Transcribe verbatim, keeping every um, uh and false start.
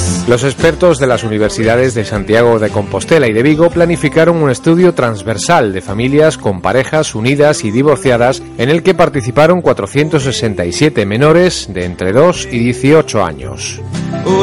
Los expertos de las universidades de Santiago de Compostela y de Vigo planificaron un estudio transversal de familias con parejas unidas y divorciadas en el que participaron cuatrocientos sesenta y siete menores de entre dos y dieciocho años.